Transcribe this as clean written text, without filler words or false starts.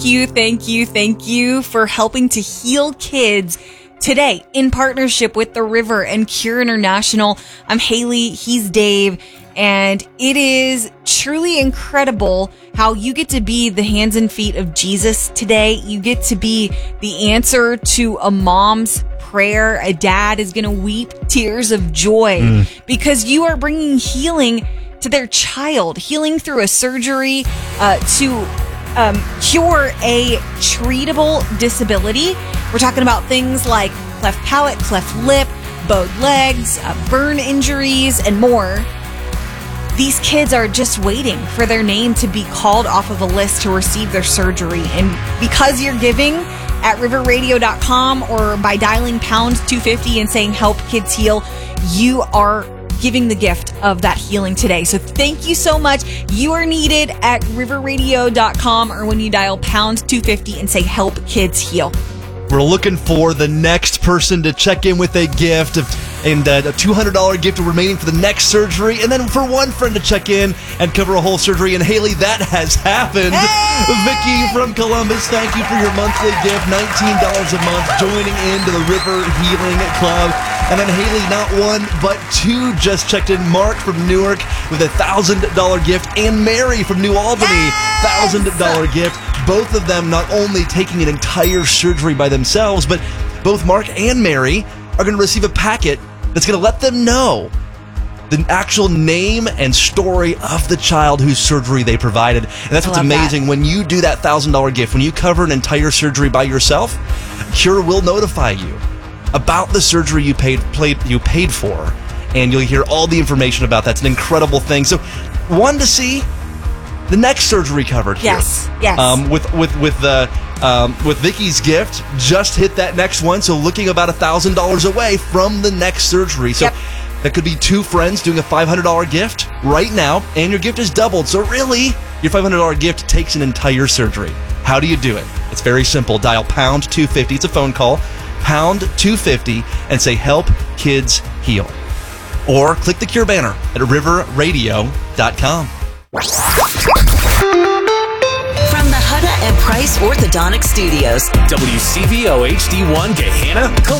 Thank you for helping to heal kids today in partnership with The River and Cure International. I'm Haley, he's Dave, and it is truly incredible how you get to be the hands and feet of Jesus today. You get to be the answer to a mom's prayer. A dad is going to weep tears of joy because you are bringing healing to their child, healing through a surgery to cure a treatable disability. We're talking about things like cleft palate, cleft lip, bowed legs, burn injuries, and more. These kids are just waiting for their name to be called off of a list to receive their surgery. And because you're giving at riverradio.com or by dialing pound 250 and saying help kids heal, you are giving the gift of that healing today. So thank you so much. You are needed at riverradio.com or when you dial pound 250 and say help kids heal. We're looking for the next person to check in with a gift and a $200 gift remaining for the next surgery, and then for one friend to check in and cover a whole surgery. And Haley, that has happened. Hey! Vicky from Columbus, thank you for your monthly gift, $19 a month, joining into the River Healing Club. And then Haley, not one, but two just checked in. Mark from Newark with a $1,000 gift, and Mary from New Albany, $1,000 gift. Both of them not only taking an entire surgery by themselves, but both Mark and Mary are going to receive a packet that's going to let them know the actual name and story of the child whose surgery they provided. And that's what's amazing. When you do that $1,000 gift, when you cover an entire surgery by yourself, Cure will notify you about the surgery you paid for, and you'll hear all the information about that. It's an incredible thing. So, one, to see the next surgery covered here. Yes. With Vicky's gift, just hit that next one. So looking about $1,000 away from the next surgery. So that could be two friends doing a $500 gift right now, and your gift is doubled. So really, your $500 gift takes an entire surgery. How do you do it? It's very simple. Dial pound 250. It's a phone call. Pound 250 and say help kids heal. Or click the Cure banner at riverradio.com. From the Hutta and Price Orthodontic Studios, WCVO HD1 Gahanna,